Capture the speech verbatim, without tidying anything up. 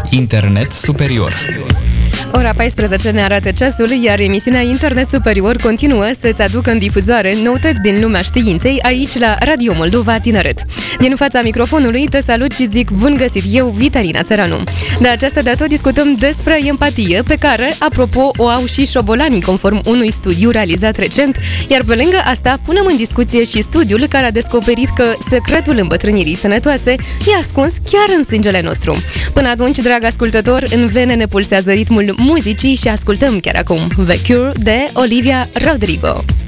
Internet superior. Ora paisprezece ne arată ceasul, iar emisiunea Internet Superior continuă să-ți aducă în difuzoare noutăți din lumea științei aici la Radio Moldova Tineret. Din fața microfonului te salut și zic bun găsit eu, Vitalina Țăranu. De această dată discutăm despre empatie, pe care, apropo, o au și șobolanii conform unui studiu realizat recent, iar pe lângă asta punem în discuție și studiul care a descoperit că secretul îmbătrânirii sănătoase e ascuns chiar în sângele nostru. Până atunci, drag ascultător, în vene ne pulsează ritmul muzicii și ascultăm chiar acum The Cure de Olivia Rodrigo.